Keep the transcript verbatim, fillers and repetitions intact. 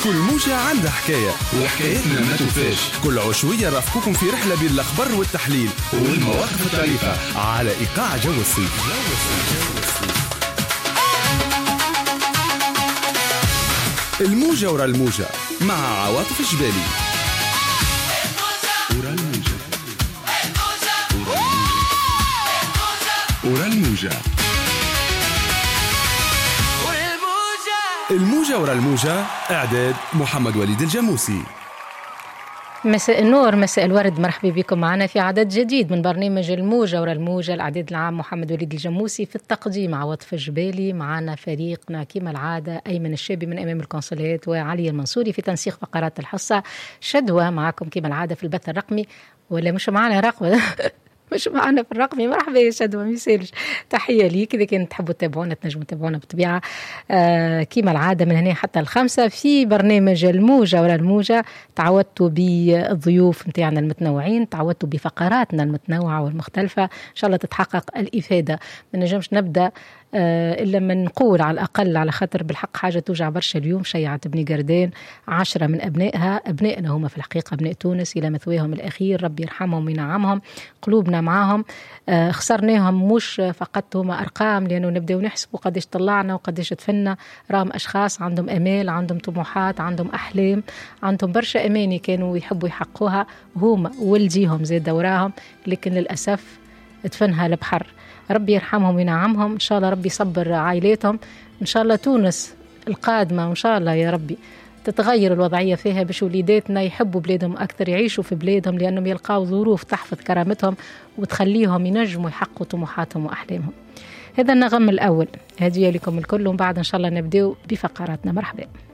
كل موجة عندها حكاية وحكايتنا ما توفاش. كل عشوية رافقكم في رحلة بين الأخبار والتحليل والمواقف الطريفة على إيقاع جو الصيف. الموجة ورا الموجة مع عواطف جبالي. ورا الموجة ورا الموجة الموجة ورا الموجة. إعداد محمد وليد الجاموسي. مساء النور، مساء الورد، مرحبا بكم معنا في عدد جديد من برنامج الموجة ورا الموجة. العديد العام محمد وليد الجاموسي، في التقديم عواطف الجبالي. معنا فريقنا كما العادة أيمن الشابي من أمام القنصليات وعلي المنصوري في تنسيق فقرات الحصة. شدوى معكم كما العادة في البث الرقمي، ولا مش معنا رقم مش معنا في الرقمي. مرحبا يا شدوى، ميسالش تحية ليك. إذا كنت تحبوا تتابعونا تنجموا تتابعونا بطبيعة آه كما العادة من هنا حتى الخمسة في برنامج الموجة ولا الموجة. تعودتوا بالضيوف متاعنا المتنوعين، تعودتوا بفقراتنا المتنوعة والمختلفة. إن شاء الله تتحقق الإفادة. ما نجمش نبدأ آه إلا من نقول على الأقل، على خاطر بالحق حاجة توجع برشا. اليوم شيعت بني قردان عشرة من أبنائها. أبنائنا هم في الحقيقة أبناء تونس إلى مثواهم الأخير، ربي يرحمهم وينعمهم. قلوبنا معهم. آه خسرناهم مش فقط هما أرقام، لأنه نبدأ نحسبوا قديش طلعنا وقديش تفنى. راهم أشخاص عندهم أمال، عندهم طموحات، عندهم أحلام، عندهم برشا أماني كانوا يحبوا يحققوها هما ولديهم زي دوراهم، لكن للأسف تفنها البحر. ربي يرحمهم وينعمهم. إن شاء الله ربي يصبر عائلاتهم. إن شاء الله تونس القادمة وإن شاء الله يا ربي تتغير الوضعية فيها، باش وليداتنا يحبوا بلادهم أكثر، يعيشوا في بلادهم، لأنهم يلقاوا ظروف تحفظ كرامتهم وتخليهم ينجموا يحققوا طموحاتهم وأحلامهم. هذا النغم الأول، هدية لكم الكل، ومن بعد إن شاء الله نبدأ بفقراتنا. مرحبا.